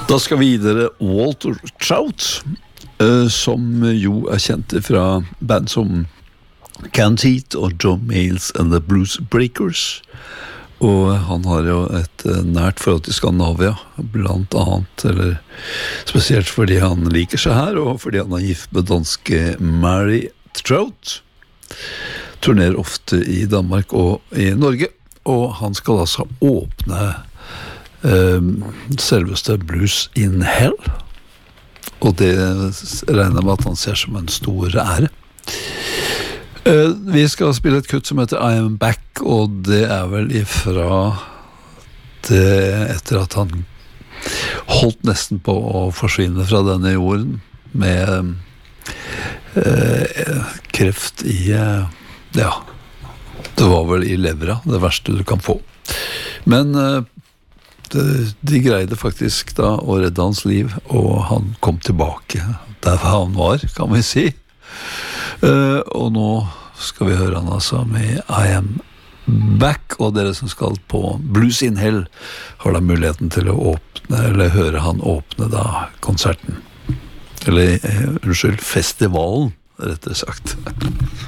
Da skal vi videre Walter Trout, som jo kjent fra band som Canned Heat og John Mayles and the Blues Breakers. Og han har jo et nært forhold til Skandinavia, blant annet, eller spesielt fordi han liker seg her, og fordi han er gift med danske Mary Trout. Turnerer ofte i Danmark og i Norge, og han skal altså åpne selveste Blues in Hell, og det regner med at han ser som en stor ære. Vi skal spille et kutt som heter I Am Back, og det er vel ifra det etter at han holdt nesten på å forsvinne fra denne jorden med kreft i ja, det var vel i levra, det verste du kan få. Men de greide faktisk da å redde hans liv, og han kom tilbake der han var, kan vi si. Og nå skal vi høre han altså med I Am Back, og dere som skal på Blues in Hell har da muligheten til å åpne, eller høre han åpne da konserten. Eller, unnskyld, festivalen, rettere sagt.